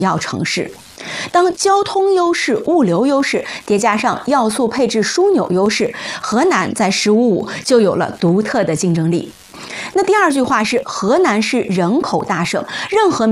要城市。当交通优势、物流优势叠加上要素配置枢纽优势，河南在“十五五”就有了独特的竞争力。那第二句话是，河南是人口大省，任何